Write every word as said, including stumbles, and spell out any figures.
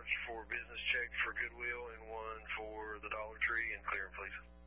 for business check for Goodwill and one for the Dollar Tree in Cleveland, please.